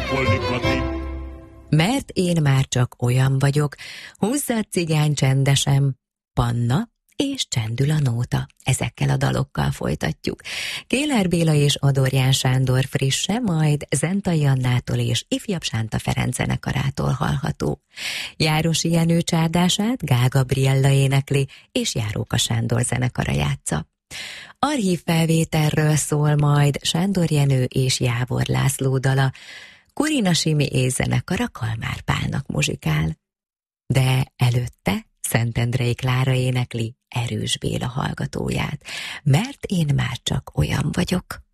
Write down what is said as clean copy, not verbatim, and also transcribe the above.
Mert én már csak olyan vagyok, húzza cigány csendesen, Panna, és csendül a nóta. Ezekkel a dalokkal folytatjuk. Kéler Béla és Adorján Sándor frisse, majd Zentai Annától és Ifjabb Sánta Ferenc zenekarától hallható. Járosi Jenő csárdását Gál Gabriella énekli, és Járóka Sándor zenekara játsza. Archív felvételről szól majd Sándor Jenő és Jávor László dala, Kurina Simi és zenekara Kalmár Pálnak muzsikál. De előtte Szentendrei Klára énekli Erős Béla hallgatóját, mert én már csak olyan vagyok.